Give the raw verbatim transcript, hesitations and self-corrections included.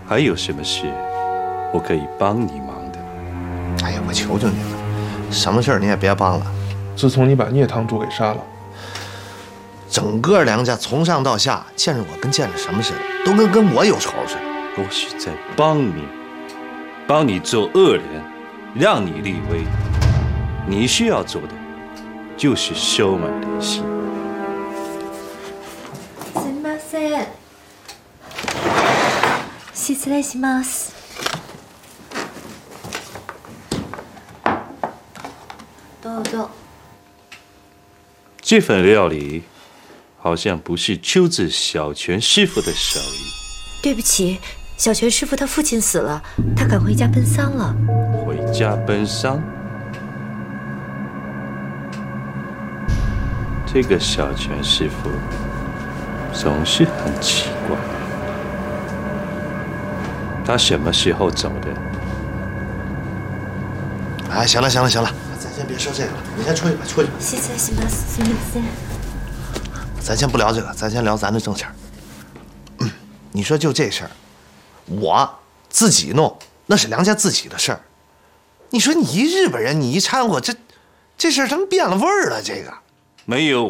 还有什么事我可以帮你忙的？ 哎呀，我求求你了，什么事儿你也别帮了。 自从你把聂堂主给杀了， 整个梁家从上到下，见着我跟见着什么似的，都跟跟我有仇似的。 我是在帮你，帮你做恶人，让你立威。你需要做的就是收买人心。 すみません。失礼します。どうぞ。 这份料理好像不是出自小泉师傅的手艺。 对不起，小泉师傅他父亲死了，他赶回家奔丧了。 回家奔丧？这个小泉师傅总是很奇怪。他什么时候走的？ 哎，行了行了行了，咱先别说这个了，你先出去吧，出去吧。 失礼します。すみません。 咱先不聊这个，咱先聊咱的正事儿。嗯，你说就这事儿，我自己弄，那是梁家自己的事儿。你说你一日本人，你一掺和，这这事儿怎么变了味儿了？这个没有